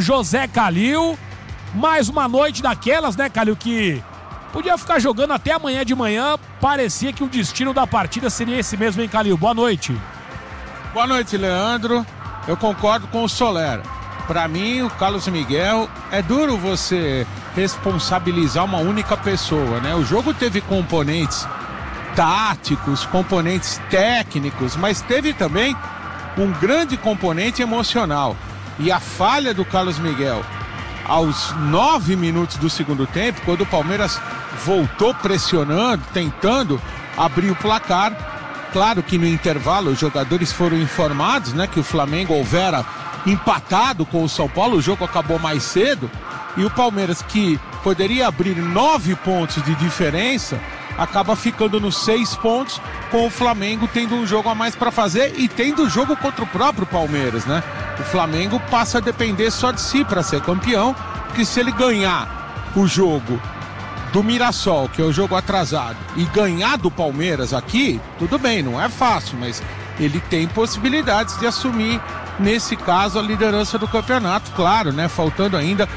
José Calil. Mais uma noite daquelas, né, Calil, que podia ficar jogando até amanhã de manhã. Parecia que o destino da partida seria esse mesmo, hein, Calil? Boa noite. Boa noite, Leandro. Eu concordo com o Soler. Para mim, o Carlos Miguel, é duro você responsabilizar uma única pessoa, né? O jogo teve componentes táticos, componentes técnicos, mas teve também um grande componente emocional. E a falha do Carlos Miguel aos 9 minutos do segundo tempo, quando o Palmeiras voltou pressionando, tentando abrir o placar. Claro que no intervalo os jogadores foram informados, né, que o Flamengo houvera empatado com o São Paulo, o jogo acabou mais cedo, e o Palmeiras, que poderia abrir 9 pontos de diferença, acaba ficando nos 6 pontos, com o Flamengo tendo um jogo a mais para fazer e tendo o jogo contra o próprio Palmeiras, né? O Flamengo passa a depender só de si para ser campeão, porque se ele ganhar o jogo do Mirassol, que é o jogo atrasado, e ganhar do Palmeiras aqui, tudo bem, não é fácil, mas ele tem possibilidades de assumir, nesse caso, a liderança do campeonato, claro, né? Faltando ainda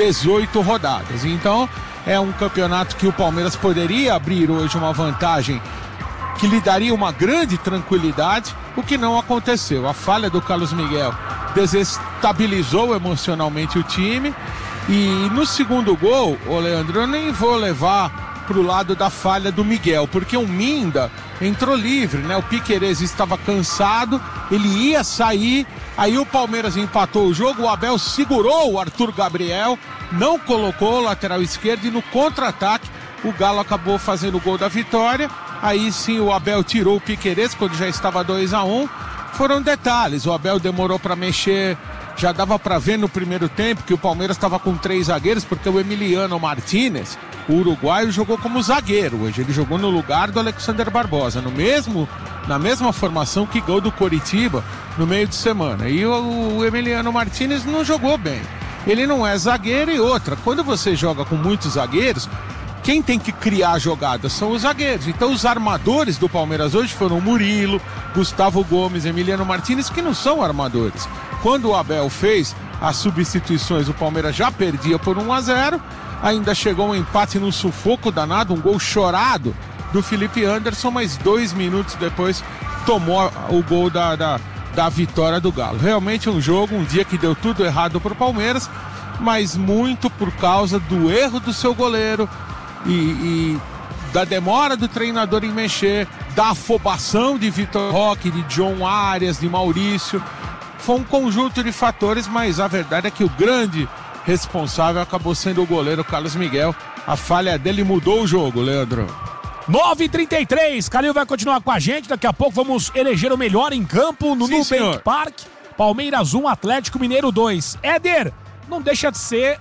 18 rodadas. Então, é um campeonato que o Palmeiras poderia abrir hoje uma vantagem que lhe daria uma grande tranquilidade, o que não aconteceu. A falha do Carlos Miguel desestabilizou emocionalmente o time. E no segundo gol, ô Leandro, eu nem vou levar pro lado da falha do Miguel, porque o Minda entrou livre, né? O Piquerez estava cansado, ele ia sair, aí o Palmeiras empatou o jogo, o Abel segurou o Arthur Gabriel, não colocou o lateral esquerdo, e no contra-ataque o Galo acabou fazendo o gol da vitória. Aí sim o Abel tirou o Piquerez quando já estava 2-1. Foram detalhes, o Abel demorou para mexer. Já dava para ver no primeiro tempo que o Palmeiras estava com 3 zagueiros, porque o Emiliano Martínez, o uruguaio, jogou como zagueiro hoje. Ele jogou no lugar do Alexander Barbosa, na mesma formação que gol do Coritiba no meio de semana. E o Emiliano Martínez não jogou bem. Ele não é zagueiro. E outra, quando você joga com muitos zagueiros, quem tem que criar a jogada são os zagueiros. Então os armadores do Palmeiras hoje foram Murilo, Gustavo Gomes, Emiliano Martínez, que não são armadores. Quando o Abel fez as substituições, o Palmeiras já perdia por 1-0, ainda chegou um empate no sufoco danado, um gol chorado do Felipe Anderson, mas 2 minutos depois tomou o gol da vitória do Galo. Realmente um jogo, um dia que deu tudo errado para o Palmeiras, mas muito por causa do erro do seu goleiro e da demora do treinador em mexer, da afobação de Vitor Roque, de John Arias, de Maurício. Foi um conjunto de fatores, mas a verdade é que o grande responsável acabou sendo o goleiro Carlos Miguel. A falha dele mudou o jogo, Leandro. 9h33, Calil vai continuar com a gente. Daqui a pouco vamos eleger o melhor em campo no Nubank Park. Palmeiras 1, Atlético Mineiro 2. Éder, não deixa de ser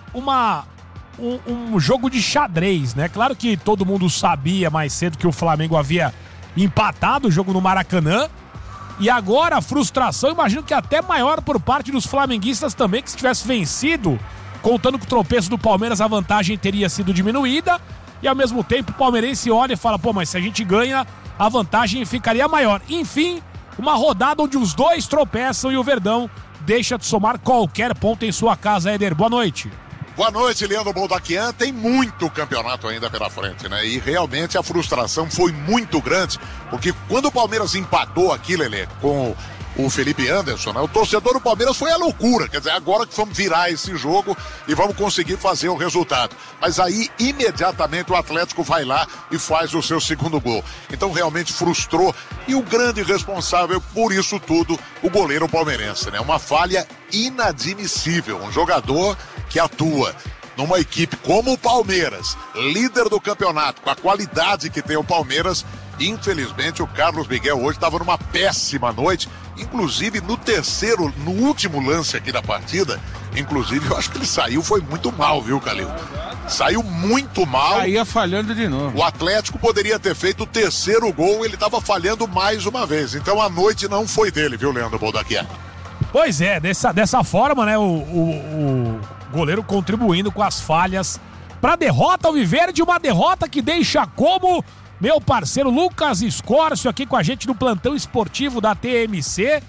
um jogo de xadrez, né? Claro que todo mundo sabia mais cedo que o Flamengo havia empatado o jogo no Maracanã. E agora a frustração, imagino que até maior por parte dos flamenguistas também, que se tivesse vencido, contando com o tropeço do Palmeiras, a vantagem teria sido diminuída. E ao mesmo tempo o palmeirense olha e fala, pô, mas se a gente ganha, a vantagem ficaria maior. Enfim, uma rodada onde os dois tropeçam e o Verdão deixa de somar qualquer ponto em sua casa. Éder, boa noite. Boa noite, Leandro Boldaquian. Tem muito campeonato ainda pela frente, né? E realmente a frustração foi muito grande, porque quando o Palmeiras empatou aqui, Lelê, com o Felipe Anderson, né? O torcedor do Palmeiras foi a loucura. Quer dizer, agora que vamos virar esse jogo e vamos conseguir fazer o resultado. Mas aí, imediatamente, o Atlético vai lá e faz o seu segundo gol. Então, realmente frustrou. E o grande responsável por isso tudo, o goleiro palmeirense, né? Uma falha inadmissível. Um jogador que atua numa equipe como o Palmeiras, líder do campeonato, com a qualidade que tem o Palmeiras. Infelizmente, o Carlos Miguel hoje estava numa péssima noite, inclusive no último lance aqui da partida, inclusive eu acho que ele saiu, foi muito mal, viu, Calil? Saiu muito mal. Saía falhando de novo. O Atlético poderia ter feito o terceiro gol, ele estava falhando mais uma vez, então a noite não foi dele, viu, Leandro Boldaquian? Pois é, dessa forma, né, o goleiro contribuindo com as falhas para a derrota alviverde, uma derrota que deixa como meu parceiro Lucas Escórcio aqui com a gente no plantão esportivo da TMC.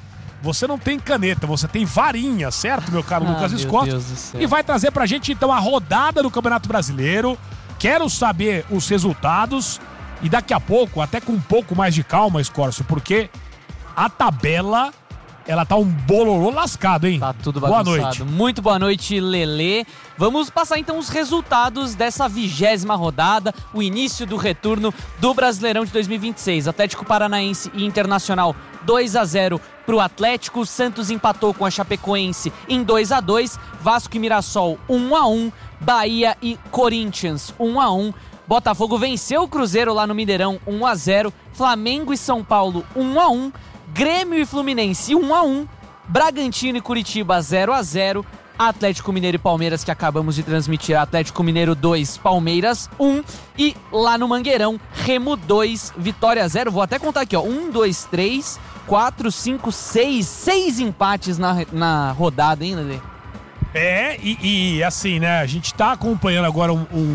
você não tem caneta, você tem varinha, certo, meu caro Lucas Scott? Deus do céu. E vai trazer pra gente, então, a rodada do Campeonato Brasileiro. Quero saber os resultados e daqui a pouco, até com um pouco mais de calma, Escórcio, porque a tabela, ela tá um bololô lascado, hein? Tá tudo bagunçado. Boa noite. Muito boa noite, Lelê. Vamos passar então os resultados dessa 20ª rodada, o início do retorno do Brasileirão de 2026. Atlético Paranaense e Internacional 2-0 pro Atlético, Santos empatou com a Chapecoense em 2-2, Vasco e Mirassol 1-1, Bahia e Corinthians 1-1, Botafogo venceu o Cruzeiro lá no Mineirão 1-0, Flamengo e São Paulo 1-1, Grêmio e Fluminense 1-1, Bragantino e Curitiba 0-0, Atlético Mineiro e Palmeiras, que acabamos de transmitir, Atlético Mineiro 2, Palmeiras 1, e lá no Mangueirão, Remo 2, Vitória 0. Vou até contar aqui, ó, 1, 2, 3, 4, 5, 6 empates na rodada, hein, Lelê? E assim, né, a gente tá acompanhando agora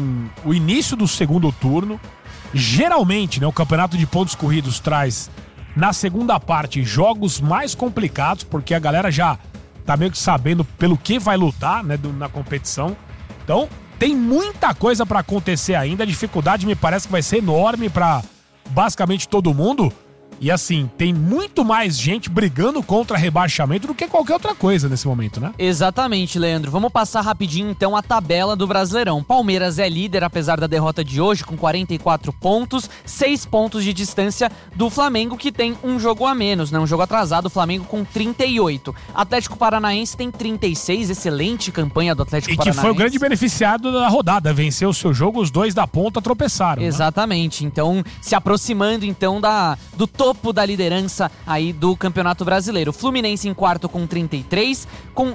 o início do segundo turno. Geralmente, né, o campeonato de pontos corridos traz, na segunda parte, jogos mais complicados, porque a galera já tá meio que sabendo pelo que vai lutar, né, na competição. Então, tem muita coisa pra acontecer ainda. A dificuldade me parece que vai ser enorme pra basicamente todo mundo. E assim, tem muito mais gente brigando contra rebaixamento do que qualquer outra coisa nesse momento, né? Exatamente, Leandro. Vamos passar rapidinho então a tabela do Brasileirão. Palmeiras é líder, apesar da derrota de hoje, com 44 pontos, 6 pontos de distância do Flamengo, que tem um jogo a menos, né? Um jogo atrasado, o Flamengo com 38. Atlético Paranaense tem 36, excelente campanha do Atlético Paranaense. E que foi o grande beneficiado da rodada, venceu o seu jogo, os dois da ponta tropeçaram. Exatamente, né? Então se aproximando então do topo da liderança aí do Campeonato Brasileiro. Fluminense em quarto com 33, com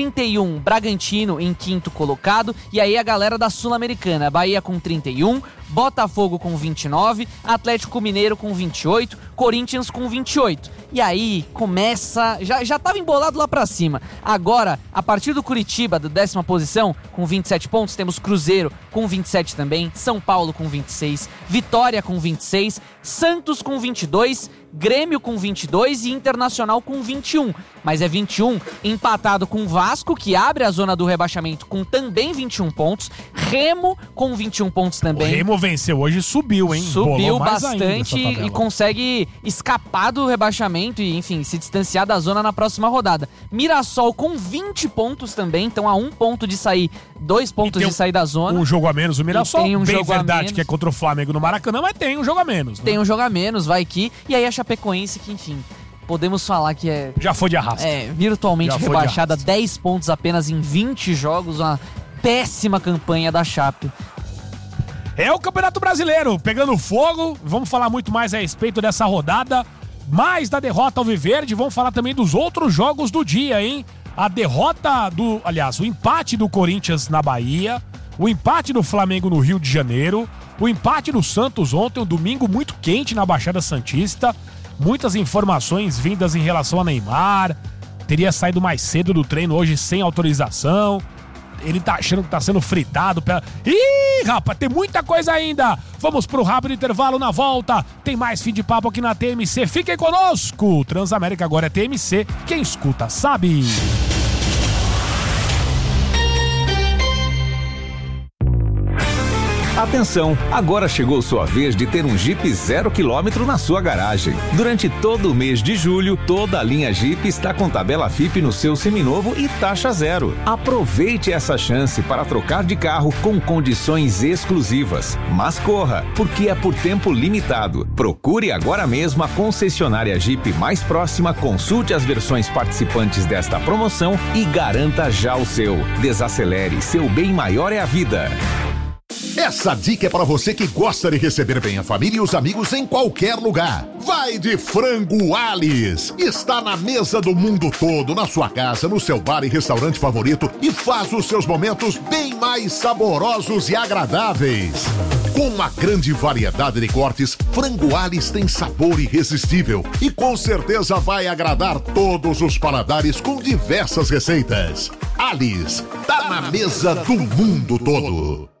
31, Bragantino em quinto colocado, e aí a galera da Sul-Americana, Bahia com 31, Botafogo com 29, Atlético Mineiro com 28, Corinthians com 28. E aí começa, já tava embolado lá pra cima. Agora, a partir do Curitiba, da 10ª posição, com 27 pontos, temos Cruzeiro com 27 também, São Paulo com 26, Vitória com 26, Santos com 22, Grêmio com 22 e Internacional com 21. Mas é 21 empatado com Vasco, que abre a zona do rebaixamento com também 21 pontos. Remo com 21 pontos também. O Remo venceu hoje e subiu, hein? Subiu bastante e consegue escapar do rebaixamento e, enfim, se distanciar da zona na próxima rodada. Mirassol com 20 pontos também, então a 1 ponto de sair, 2 pontos de sair da zona. Um jogo a menos o Mirassol, tem bem verdade que é contra o Flamengo no Maracanã, mas tem um jogo a menos. Né? Tem um jogo a menos, vai que. E aí a Chapecoense, que enfim, podemos falar que é... Já foi de arrasto. É, virtualmente rebaixada, 10 pontos apenas em 20 jogos, uma péssima campanha da Chape. É o Campeonato Brasileiro pegando fogo. Vamos falar muito mais a respeito dessa rodada, mais da derrota alviverde. Vamos falar também dos outros jogos do dia, hein? A derrota o empate do Corinthians na Bahia, o empate do Flamengo no Rio de Janeiro, o empate do Santos ontem, um domingo muito quente na Baixada Santista. Muitas informações vindas em relação a Neymar. Teria saído mais cedo do treino hoje sem autorização. Ele tá achando que tá sendo fritado. Ih, rapaz, tem muita coisa ainda. Vamos pro rápido intervalo. Na volta tem mais fim de papo aqui na TMC. Fiquem conosco. Transamérica agora é TMC. Quem escuta sabe. Atenção, agora chegou sua vez de ter um Jeep 0 km na sua garagem. Durante todo o mês de julho, toda a linha Jeep está com tabela FIP no seu seminovo e taxa zero. Aproveite essa chance para trocar de carro com condições exclusivas. Mas corra, porque é por tempo limitado. Procure agora mesmo a concessionária Jeep mais próxima, consulte as versões participantes desta promoção e garanta já o seu. Desacelere, seu bem maior é a vida. Essa dica é para você que gosta de receber bem a família e os amigos em qualquer lugar. Vai de Frango Alice. Está na mesa do mundo todo, na sua casa, no seu bar e restaurante favorito e faz os seus momentos bem mais saborosos e agradáveis. Com uma grande variedade de cortes, Frango Alice tem sabor irresistível e com certeza vai agradar todos os paladares com diversas receitas. Alice, tá na mesa do mundo todo.